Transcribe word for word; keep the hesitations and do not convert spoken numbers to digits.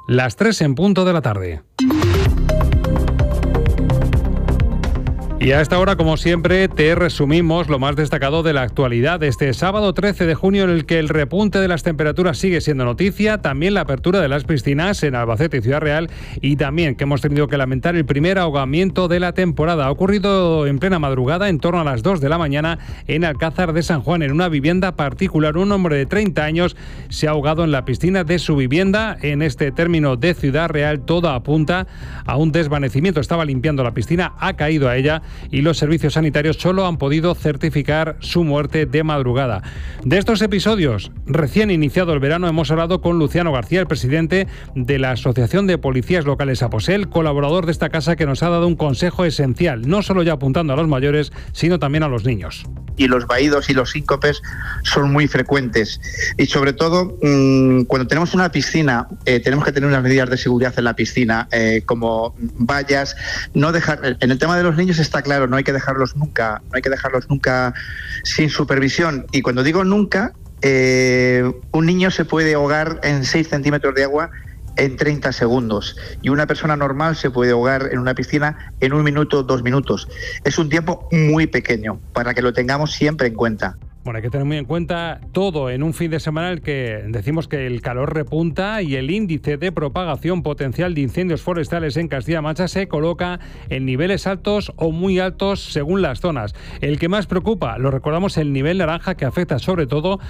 Las tres en punto de la tarde. Y a esta hora, como siempre, te resumimos lo más destacado de la actualidad de este sábado trece de junio, en el que el repunte de las temperaturas sigue siendo noticia, también la apertura de las piscinas en Albacete y Ciudad Real, y también que hemos tenido que lamentar el primer ahogamiento de la temporada. Ha ocurrido en plena madrugada, en torno a las dos de la mañana, en Alcázar de San Juan, en una vivienda particular. Un hombre de treinta años se ha ahogado en la piscina de su vivienda. En este término de Ciudad Real, todo apunta a un desvanecimiento. Estaba limpiando la piscina, ha caído a ella, y los servicios sanitarios solo han podido certificar su muerte de madrugada. De estos episodios, recién iniciado el verano, hemos hablado con Luciano García, el presidente de la Asociación de Policías Locales APOSEL, colaborador de esta casa, que nos ha dado un consejo esencial, no solo ya apuntando a los mayores, sino también a los niños. Y los vaídos y los síncopes son muy frecuentes. Y sobre todo, mmm, cuando tenemos una piscina, eh, tenemos que tener unas medidas de seguridad en la piscina, eh, como vallas, no dejar. En el tema de los niños está claro, no hay que dejarlos nunca, no hay que dejarlos nunca sin supervisión. Y cuando digo nunca, eh, un niño se puede ahogar en seis centímetros de agua en treinta segundos, y una persona normal se puede ahogar en una piscina en un minuto, dos minutos. Es un tiempo muy pequeño, para que lo tengamos siempre en cuenta. Bueno, hay que tener muy en cuenta todo en un fin de semana en el que decimos que el calor repunta y el índice de propagación potencial de incendios forestales en Castilla-La Mancha se coloca en niveles altos o muy altos según las zonas. El que más preocupa, lo recordamos, el nivel naranja, que afecta sobre todo